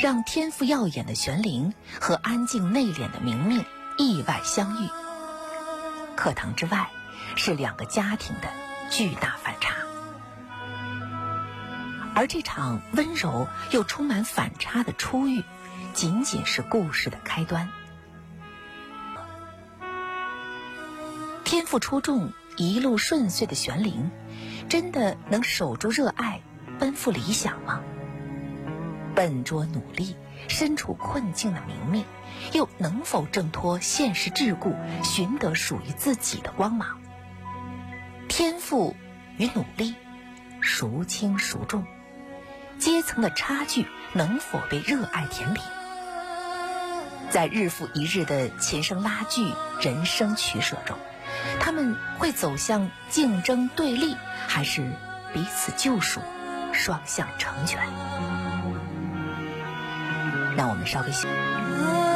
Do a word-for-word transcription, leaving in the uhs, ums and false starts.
让天赋耀眼的玄灵和安静内敛的明明意外相遇。课堂之外是两个家庭的巨大反差，而这场温柔又充满反差的初遇，仅仅是故事的开端。天赋出众、一路顺遂的玄灵，真的能守住热爱，奔赴理想吗？笨拙努力、身处困境的明明，又能否挣脱现实桎梏，寻得属于自己的光芒？天赋与努力，孰轻孰重？阶层的差距能否被热爱填平？在日复一日的琴声拉锯、人生取舍中，他们会走向竞争对立，还是彼此救赎、双向成全？让我们稍微休息。